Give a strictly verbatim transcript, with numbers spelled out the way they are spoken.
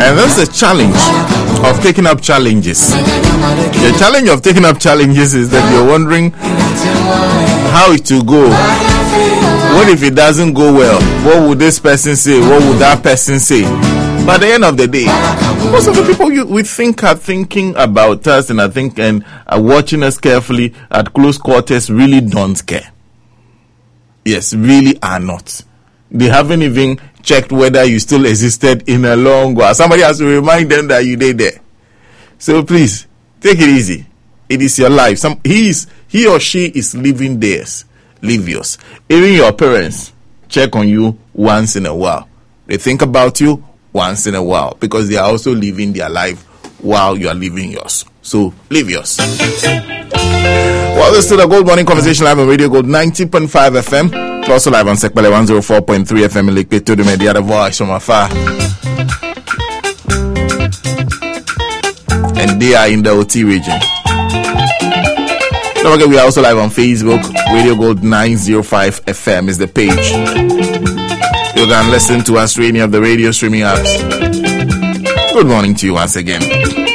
And that's the challenge of taking up challenges. The challenge of taking up challenges is that you're wondering how it will go. What if it doesn't go well? What would this person say? What would that person say? But at the end of the day, most of the people you, we think are thinking about us and I think and are watching us carefully at close quarters really don't care. Yes, really are not. They haven't even checked whether you still existed in a long while. Somebody has to remind them that you did there. So please, take it easy. It is your life. Some he is he or she is living theirs. Live yours. Even your parents check on you once in a while. They think about you once in a while because they are also living their life while you are living yours. So live yours. Well, this is the Gold Morning Conversation live on Radio Gold ninety point five F M. Also live on Sekpele one oh four point three F M in Lake Peto, the other voice from afar. And they are in the O T region. Don't forget, we are also live on Facebook. Radio Gold nine oh five F M is the page. You can listen to us through any of the radio streaming apps. Good morning to you once again.